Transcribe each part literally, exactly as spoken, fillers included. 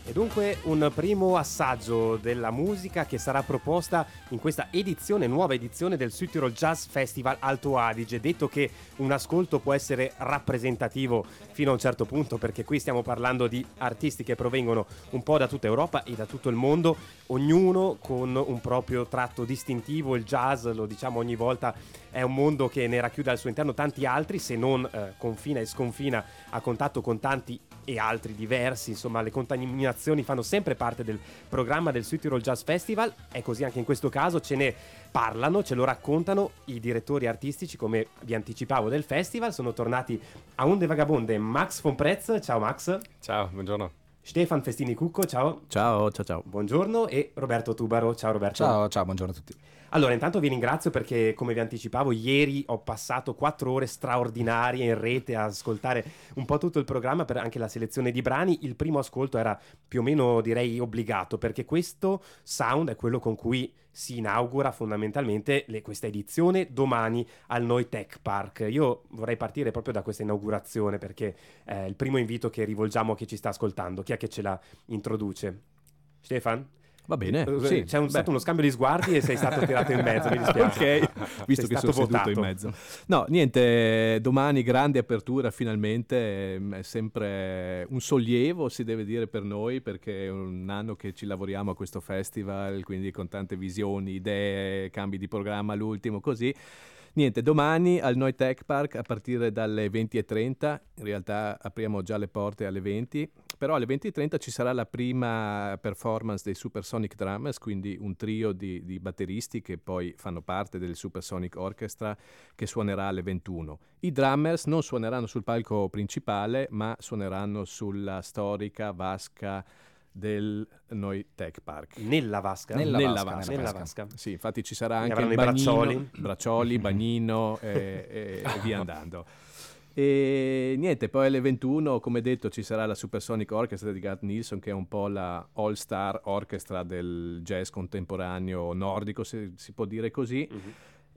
E dunque un primo assaggio della musica che sarà proposta in questa edizione, nuova edizione del Südtirol Jazz Festival Alto Adige. Detto che un ascolto può essere rappresentativo fino a un certo punto, perché qui stiamo parlando di artisti che provengono un po' da tutta Europa e da tutto il mondo, ognuno con un proprio tratto distintivo. Il jazz, lo diciamo ogni volta, è un mondo che ne racchiude al suo interno tanti altri, se non eh, confina e sconfina a contatto con tanti e altri diversi. Insomma, le contaminazioni fanno sempre parte del programma del Südtirol Jazz Festival. È così anche in questo caso, ce ne parlano, ce lo raccontano i direttori artistici, come vi anticipavo, del festival. Sono tornati a Onde Vagabonde Max von Pretz. Ciao Max. Ciao, buongiorno. Stefan Festini Cucco, ciao. Ciao, ciao, ciao. Buongiorno. E Roberto Tubaro, ciao Roberto. Ciao, ciao, buongiorno a tutti. Allora, intanto vi ringrazio perché, come vi anticipavo, ieri ho passato quattro ore straordinarie in rete a ascoltare un po' tutto il programma, per anche la selezione di brani. Il primo ascolto era più o meno, direi, obbligato, perché questo sound è quello con cui si inaugura fondamentalmente le, questa edizione domani al Noi Tech Park. Io vorrei partire proprio da questa inaugurazione, perché è il primo invito che rivolgiamo a chi ci sta ascoltando. Chi è che ce la introduce? Stefan? Va bene, Uh, sì. C'è un, Beh. stato uno scambio di sguardi e sei stato tirato in mezzo, mi dispiace. Ok, visto Sei che sono stato votato. seduto in mezzo. No, niente, domani grande apertura finalmente, ehm, è sempre un sollievo, si deve dire, per noi, perché è un anno che ci lavoriamo a questo festival, quindi con tante visioni, idee, cambi di programma all'ultimo, così. Niente, domani al Noi Tech Park a partire dalle venti e trenta, in realtà apriamo già le porte alle venti, però alle venti e trenta ci sarà la prima performance dei Supersonic Drummers, quindi un trio di, di batteristi che poi fanno parte del Supersonic Orchestra, che suonerà alle ventuno. I drummers non suoneranno sul palco principale, ma suoneranno sulla storica vasca del Noi Tech Park. Nella vasca? Nella Nella vasca, vasca. Nella vasca. Sì, infatti ci sarà anche avranno il i bagnino, braccioli. braccioli, bagnino e, e, e via andando. E niente, poi alle ventuno, come detto, ci sarà la Supersonic Orchestra di Gert Nilsson, che è un po' la all-star orchestra del jazz contemporaneo nordico, se si può dire così. Mm-hmm.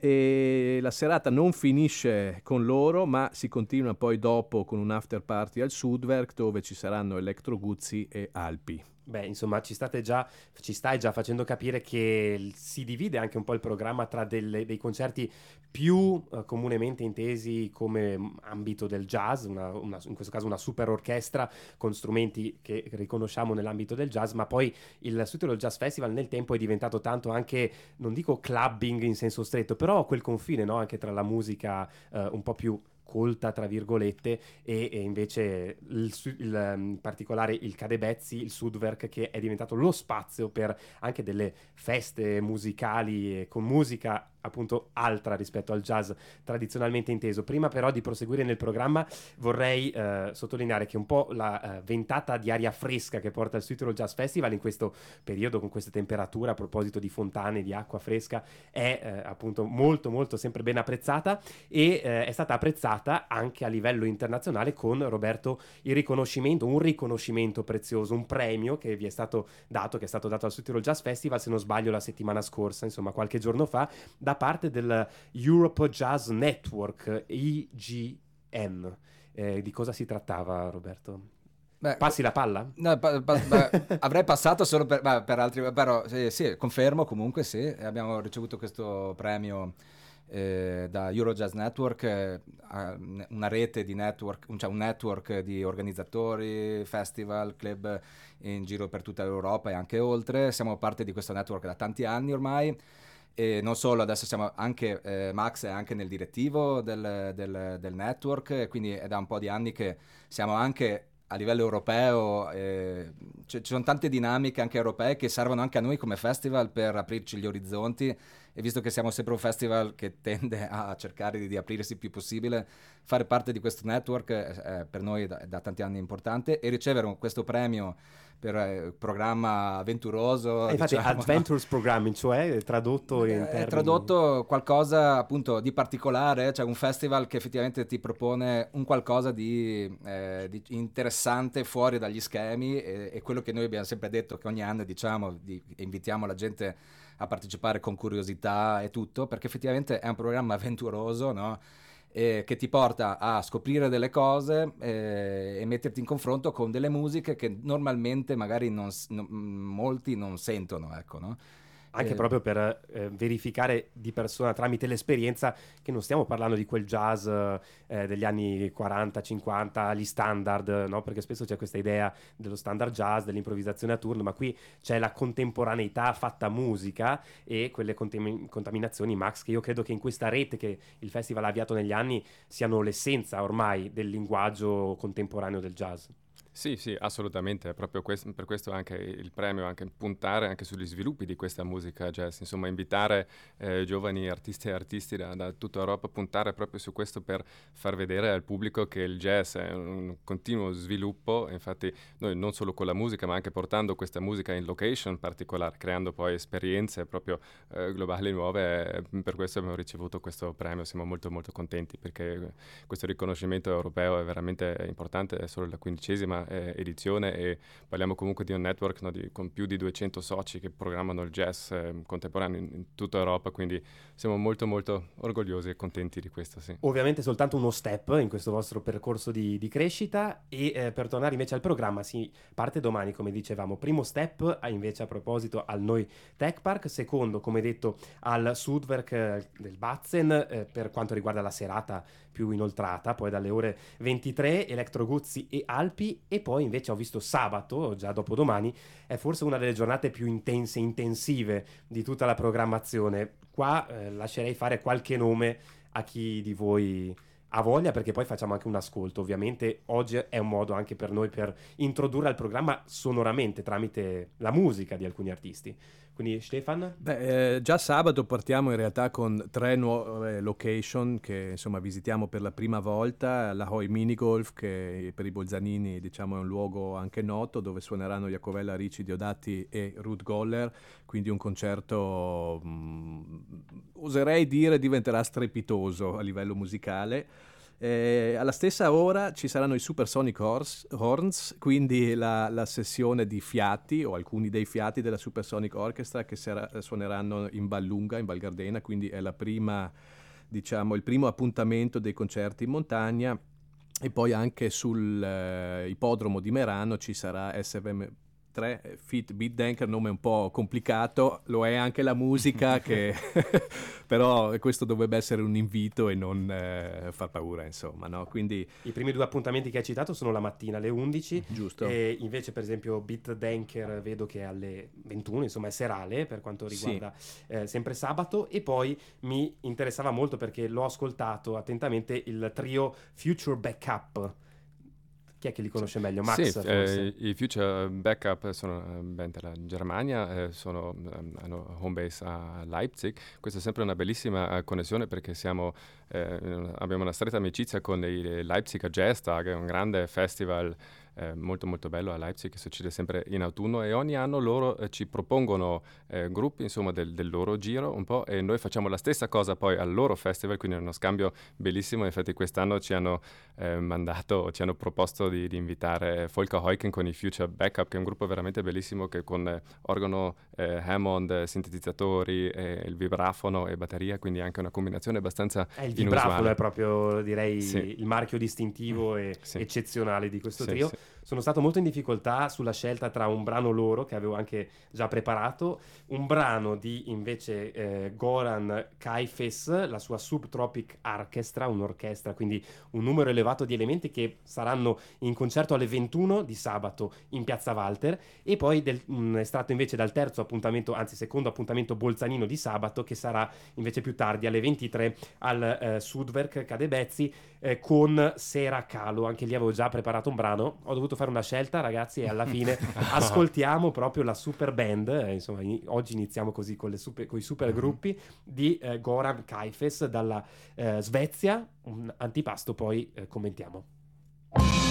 E la serata non finisce con loro, ma si continua poi dopo con un after party al Sudwerk, dove ci saranno Electro Guzzi e Alpi. Beh, insomma, ci state già, ci stai già facendo capire che il- si divide anche un po' il programma tra delle- dei concerti più eh, comunemente intesi come mm, ambito del jazz, una- una- in questo caso una super orchestra con strumenti che riconosciamo nell'ambito del jazz, ma poi il Südtirol Jazz Festival nel tempo è diventato tanto anche, non dico clubbing in senso stretto, però quel confine, no? Anche tra la musica eh, un po' più colta, tra virgolette, e, e invece il, su- il, ehm, in particolare il Kadebezzi, il Sudwerk, che è diventato lo spazio per anche delle feste musicali e con musica appunto altra rispetto al jazz tradizionalmente inteso. Prima però di proseguire nel programma vorrei eh, sottolineare che un po' la eh, ventata di aria fresca che porta il Südtirol Jazz Festival in questo periodo, con queste temperature, a proposito di fontane, di acqua fresca, è eh, appunto molto molto sempre ben apprezzata, e eh, è stata apprezzata anche a livello internazionale, con Roberto il riconoscimento, un riconoscimento prezioso, un premio che vi è stato dato, che è stato dato al Südtirol Jazz Festival, se non sbaglio la settimana scorsa, insomma qualche giorno fa, da parte del Europe Jazz Network, E G N. Eh, di cosa si trattava, Roberto? Beh, Passi la palla? No, pa- pa- beh, avrei passato solo per, beh, per altri, però sì, sì, confermo comunque sì, abbiamo ricevuto questo premio eh, da Eurojazz Network, eh, una rete di network, cioè un network di organizzatori, festival, club in giro per tutta l'Europa e anche oltre. Siamo parte di questo network da tanti anni ormai. E non solo, adesso siamo anche, eh, Max è anche nel direttivo del, del, del network, quindi è da un po' di anni che siamo anche a livello europeo, eh, c- ci sono tante dinamiche anche europee che servono anche a noi come festival per aprirci gli orizzonti, e visto che siamo sempre un festival che tende a cercare di, di aprirsi il più possibile, fare parte di questo network è per noi da, da tanti anni importante, e ricevere questo premio per eh, programma avventuroso, Eh, infatti diciamo, Adventures Programming, cioè tradotto in è termini... tradotto qualcosa appunto di particolare, cioè un festival che effettivamente ti propone un qualcosa di, eh, di interessante fuori dagli schemi, e, e quello che noi abbiamo sempre detto, che ogni anno diciamo, di, invitiamo la gente a partecipare con curiosità e tutto, perché effettivamente è un programma avventuroso, no? eh, che ti porta a scoprire delle cose eh, e metterti in confronto con delle musiche che normalmente magari non, s- non- molti non sentono, ecco, no? Anche Eh, proprio per eh, verificare di persona tramite l'esperienza che non stiamo parlando di quel jazz eh, degli anni quaranta cinquanta, gli standard, no? Perché spesso c'è questa idea dello standard jazz, dell'improvvisazione a turno, ma qui c'è la contemporaneità fatta musica e quelle contem- contaminazioni, Max, che io credo che in questa rete che il festival ha avviato negli anni siano l'essenza ormai del linguaggio contemporaneo del jazz. Sì, sì, assolutamente, è proprio quest- per questo anche il premio, anche puntare anche sugli sviluppi di questa musica jazz, insomma invitare eh, giovani artisti e artisti da, da tutta Europa, puntare proprio su questo per far vedere al pubblico che il jazz è un continuo sviluppo, infatti noi non solo con la musica ma anche portando questa musica in location particolare, creando poi esperienze proprio eh, globali nuove, eh, per questo abbiamo ricevuto questo premio, siamo molto molto contenti perché questo riconoscimento europeo è veramente importante, è solo la quindicesima eh, edizione e parliamo comunque di un network, no, di, con più di duecento soci che programmano il jazz eh, contemporaneo in, in tutta Europa, quindi siamo molto molto orgogliosi e contenti di questo, sì. Ovviamente soltanto uno step in questo vostro percorso di, di crescita e eh, per tornare invece al programma si parte domani come dicevamo, primo step ah, invece a proposito al Noi Tech Park, secondo come detto al Sudwerk eh, del Batzen eh, per quanto riguarda la serata più inoltrata, poi dalle ore ventitré Electro Guzzi e Alpi e poi invece ho visto sabato, già dopo domani, è forse una delle giornate più intense, intensive di tutta la programmazione. Qua eh, lascerei fare qualche nome a chi di voi ha voglia perché poi facciamo anche un ascolto. Ovviamente oggi è un modo anche per noi per introdurre al programma sonoramente tramite la musica di alcuni artisti. Quindi Stefan? Beh, eh, già sabato partiamo in realtà con tre nuove location che insomma visitiamo per la prima volta, la Hoi Mini Golf che per i bolzanini diciamo è un luogo anche noto dove suoneranno Jacovella Ricci Diodati e Ruth Goller, quindi un concerto mh, oserei dire diventerà strepitoso a livello musicale. Eh, alla stessa ora ci saranno i Supersonic Horse- Horns, quindi la, la sessione di fiati o alcuni dei fiati della Supersonic Orchestra che sera- suoneranno in Vallunga, in Val Gardena, quindi è la prima, diciamo, il primo appuntamento dei concerti in montagna. E poi anche sul eh, ippodromo di Merano ci sarà S V M tre Fit Beat Danker, nome un po' complicato, lo è anche la musica che però questo dovrebbe essere un invito e non eh, far paura, insomma, no? Quindi I primi due appuntamenti che hai citato sono la mattina alle undici, giusto. e invece per esempio Beat Danker vedo che è alle ventuno, insomma è serale per quanto riguarda sì. eh, sempre sabato, e poi mi interessava molto perché l'ho ascoltato attentamente il trio Future Backup. Chi è che li conosce meglio? Max, sì, forse? eh, i Future Backup sono una band della Germania, eh, sono, um, hanno home base a Leipzig. Questa è sempre una bellissima uh, connessione perché siamo, eh, abbiamo una stretta amicizia con i Leipziger Jazz Tag, è un grande festival eh, molto molto bello a Leipzig che succede sempre in autunno e ogni anno loro eh, ci propongono eh, gruppi insomma del, del loro giro un po' e noi facciamo la stessa cosa poi al loro festival, quindi è uno scambio bellissimo. Infatti quest'anno ci hanno eh, mandato, ci hanno proposto di, di invitare Volker Heuken con i Future Backup, che è un gruppo veramente bellissimo che con eh, organo eh, Hammond, eh, sintetizzatori, eh, il vibrafono e batteria, quindi anche una combinazione abbastanza Eh, il inusuale. vibrafono è proprio, direi, sì. il marchio distintivo e sì. eccezionale di questo sì, trio. Sì. Sono stato molto in difficoltà sulla scelta tra un brano loro, che avevo anche già preparato, un brano di invece eh, Goran Kaifes, la sua Subtropic Orchestra, un'orchestra, quindi un numero elevato di elementi che saranno in concerto alle ventuno di sabato in Piazza Walter, e poi del, un estratto invece dal terzo appuntamento, anzi secondo appuntamento bolzanino di sabato, che sarà invece più tardi alle ventitré al eh, Sudwerk Cadebezzi eh, con Sera Calo. Anche lì avevo già preparato un brano, ho dovuto fare una scelta, ragazzi, e alla fine ascoltiamo proprio la super band, eh, insomma in- oggi iniziamo così con, le super, con i super gruppi di eh, Goran Kaifes dalla eh, Svezia. Un antipasto poi eh, commentiamo.